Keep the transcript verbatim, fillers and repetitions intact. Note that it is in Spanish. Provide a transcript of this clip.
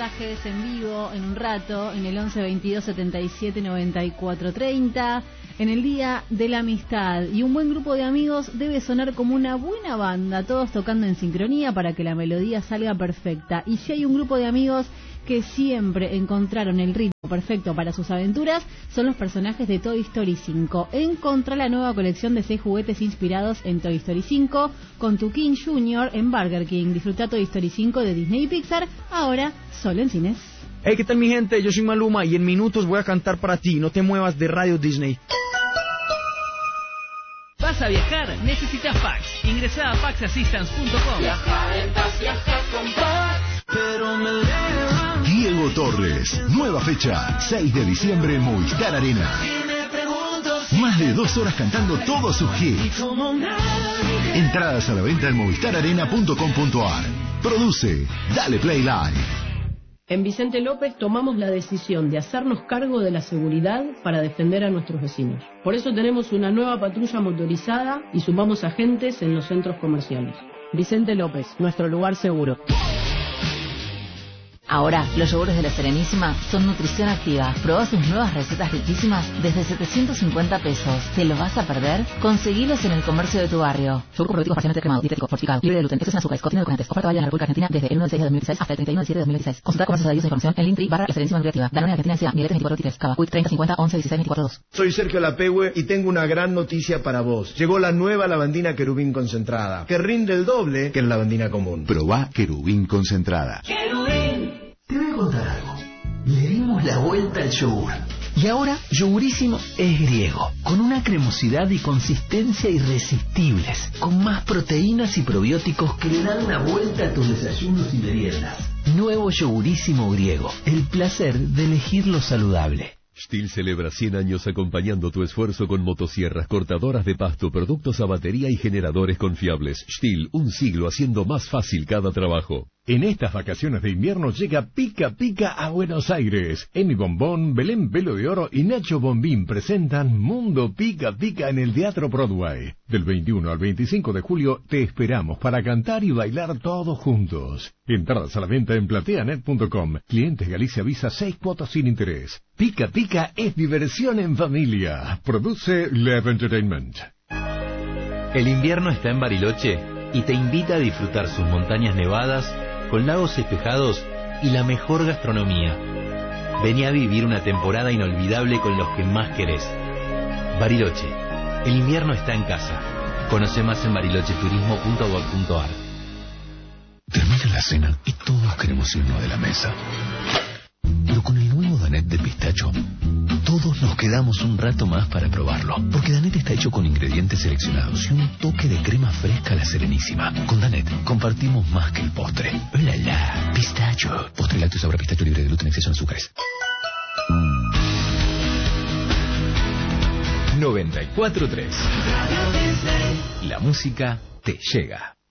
mensajes en vivo en un rato, en el once veintidós setenta y siete noventa y cuatro treinta, en el Día de la Amistad. Y un buen grupo de amigos debe sonar como una buena banda, todos tocando en sincronía para que la melodía salga perfecta. Y si hay un grupo de amigos que siempre encontraron el ritmo perfecto para sus aventuras, son los personajes de Toy Story cinco. Encontrá la nueva colección de seis juguetes inspirados en Toy Story cinco con tu King junior en Burger King. Disfruta Toy Story cinco de Disney y Pixar, ahora solo en cines. Hey, ¿qué tal mi gente? Yo soy Maluma y en minutos voy a cantar para ti. No te muevas de Radio Disney. ¿Vas a viajar? Necesitas fax. Ingresá a fax assistance punto com. Viajar en paz, viajar con paz. Pero me llevan. Diego Torres, nueva fecha, seis de diciembre en Movistar Arena. Y me pregunto si Más de dos horas cantando todos sus hits. como nadie. Entradas a la venta en movistar arena punto com punto ar. Produce Dale Play Live. En Vicente López tomamos la decisión de hacernos cargo de la seguridad para defender a nuestros vecinos. Por eso tenemos una nueva patrulla motorizada y sumamos agentes en los centros comerciales. Vicente López, nuestro lugar seguro. Ahora, los yogures de La Serenísima son nutrición activa. Probá sus nuevas recetas riquísimas desde setecientos cincuenta pesos. ¿Te lo vas a perder? Conseguilos en el comercio de tu barrio. Yogur con probióticos parcialmente cremado, dietético, fortificado, libre de gluten, exceso en azúcares, contiene edulcorantes. Oferta válida en la República Argentina desde el uno de seis de dos mil dieciséis hasta el treinta y uno de siete de dos mil dieciséis. Consulta comercios de e información en Linktree barra La Serenísima Nutriactiva. Danone Argentina S A, Mieletes veinticuatro veintitrés, Cava, Quick treinta cincuenta once dieciséis veinticuatro dos. Soy Sergio Lapehue y tengo una gran noticia para vos. Llegó la nueva lavandina querubín concentrada, que rinde el doble que la lavandina común. Probá querubín concentrada. Querubín. Te voy a contar algo. Le dimos la vuelta al yogur. Y ahora, Yogurísimo es griego, con una cremosidad y consistencia irresistibles, con más proteínas y probióticos que le dan una vuelta a tus desayunos y meriendas. Nuevo Yogurísimo griego, el placer de elegir lo saludable. Stihl celebra cien años acompañando tu esfuerzo con motosierras, cortadoras de pasto, productos a batería y generadores confiables. Stihl, un siglo haciendo más fácil cada trabajo. En estas vacaciones de invierno llega Pica Pica a Buenos Aires. Emi Bombón, Belén Pelo de Oro y Nacho Bombín presentan Mundo Pica Pica en el Teatro Broadway. Del veintiuno al veinticinco de julio te esperamos para cantar y bailar todos juntos. Entradas a la venta en plateanet punto com. Clientes Galicia Visa seis cuotas sin interés. Pica Pica es diversión en familia. Produce Lev Entertainment. El invierno está en Bariloche y te invita a disfrutar sus montañas nevadas con lagos espejados y la mejor gastronomía. Vení a vivir una temporada inolvidable con los que más querés. Bariloche, el invierno está en casa. Conoce más en bariloche turismo punto gov punto ar. Termina la cena y todos queremos irnos de la mesa. Pero con el nuevo Danette de pistacho, todos nos quedamos un rato más para probarlo. Porque Danette está hecho con ingredientes seleccionados y un toque de crema fresca a La Serenísima. Con Danette compartimos más que el postre. ¡Hola, la! Pistacho. Postre lácteo sabor a pistacho libre de gluten, exceso en azúcares. noventa y cuatro punto tres. La música te llega.